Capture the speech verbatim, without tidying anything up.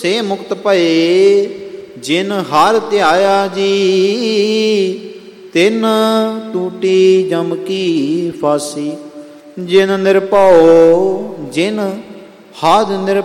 ਸੇ ਮੁਕਤ ਭਏ ਜਿਨ ਹਰ ਧਿਆਇਆ ਜੀ। ਤਿਨ ਟੂਟੀ ਜਮ ਕੀ ਫਾਸੀ ਜਿਨ ਨਿਰਭਉ ਜਿਨ ਹਦ ਨਿਰ